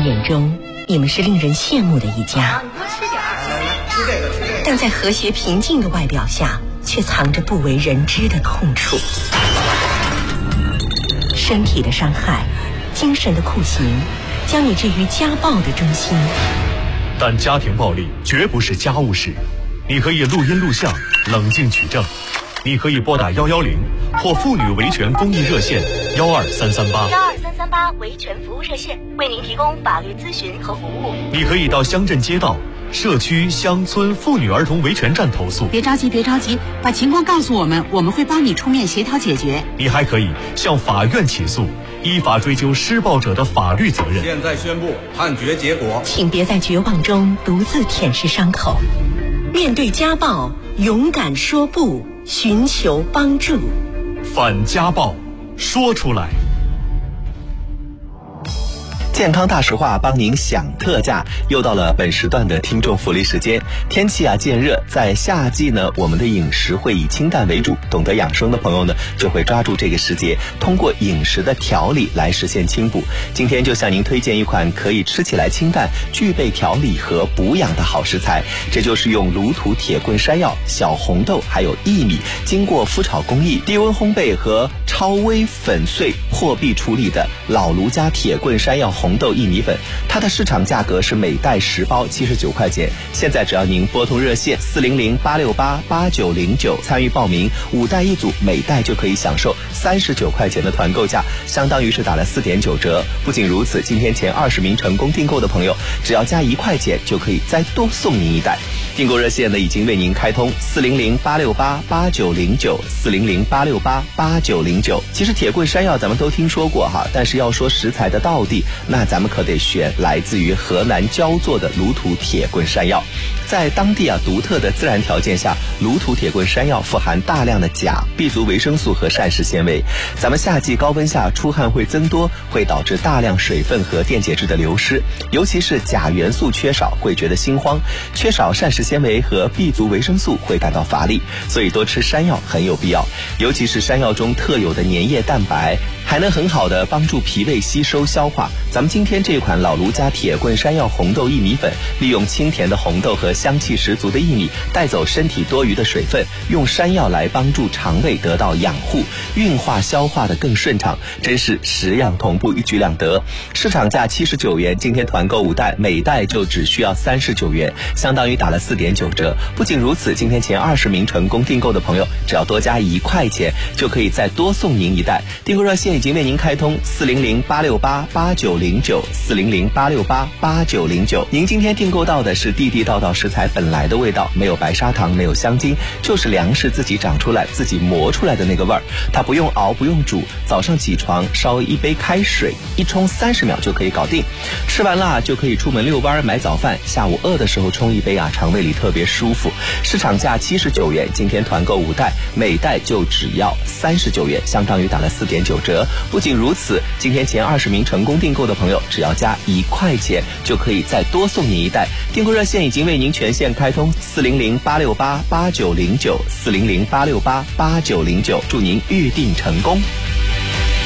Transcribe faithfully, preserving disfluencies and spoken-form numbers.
眼中，你们是令人羡慕的一家。 你多吃点儿，来来，吃这个，吃这个。 但在和谐平静的外表下，却藏着不为人知的痛处。身体的伤害，精神的酷刑，将你置于家暴的中心。 但家庭暴力绝不是家务事，你可以录音录像，冷静取证。你可以拨打幺幺零或妇女维权公益热线幺二三三八。 幺二三三八维权服务热线为您提供法律咨询和服务。 你可以到乡镇街道、社区、乡村妇女儿童维权站投诉。 别着急，别着急，把情况告诉我们，我们会帮你出面协调解决。 你还可以向法院起诉，依法追究施暴者的法律责任。 现在宣布判决结果， 请别在绝望中独自舔舐伤口，面对家暴，勇敢说不，寻求帮助。 反家暴，说出来。 健康大实话帮您享特价，又到了本时段的听众福利时间。天气啊渐热，在夏季呢，我们的饮食会以清淡为主，懂得养生的朋友呢，就会抓住这个时节，通过饮食的调理来实现清补。今天就向您推荐一款可以吃起来清淡，具备调理和补养的好食材，这就是用卤土铁棍山药、小红豆还有薏米，经过麸炒工艺、低温烘焙和超微粉碎破壁处理的老卢家铁棍山药红豆薏米粉，它的市场价格是每袋十包七十九块钱，现在只要您拨通热线四零零八六八八九零九参与报名，五袋一组，每袋就可以享受三十九块钱的团购价，相当于是打了四点九折。不仅如此，今天前二十名成功订购的朋友，只要加一块钱就可以再多送您一袋。订购热线呢已经为您开通四零零八六八八九零九四零零八六八八九零九。其实铁棍山药咱们都听说过哈，但是要说食材的道地，那咱们可得选来自于河南焦作的卤土铁棍山药。在当地啊独特的自然条件下，卤土铁棍山药富含大量的钾、B 族维生素和膳食纤维。咱们夏季高温下出汗会增多，会导致大量水分和电解质的流失，尤其是钾元素缺少会觉得心慌，缺少膳食纤维和 B 族维生素会感到乏力，所以多吃山药很有必要。尤其是山药中特有的粘液蛋白，还能很好的帮助脾胃吸收消化。咱们今天这款老卢家铁棍山药红豆薏米粉，利用清甜的红豆和香气十足的薏米，带走身体多余的水分，用山药来帮助肠胃得到养护，运化消化的更顺畅，真是十样同步，一举两得。市场价七十九元，今天团购五袋，每袋就只需要三十九元，相当于打了四点九折。不仅如此，今天前二十名成功订购的朋友，只要多加一块钱，就可以再多送您一袋。订购热线已经为您开通四零零八六八八九零九四零零八六八八九零九。您今天订购到的是地地道道食材本来的味道，没有白砂糖，没有香精，就是粮食自己长出来自己磨出来的那个味儿。它不用熬不用煮，早上起床烧一杯开水，一冲三十秒就可以搞定，吃完了就可以出门遛弯买早饭，下午饿的时候冲一杯啊，肠胃里特别舒服。市场价七十九元，今天团购五袋，每袋就只要三十九元，相当于打了四点九折。不仅如此，今天前二十名成功订购的朋友，只要加一块钱就可以再多送你一袋。订购热线已经为您全线开通四零零八六八八九零九四零零八六八八九零九，祝您预订成功。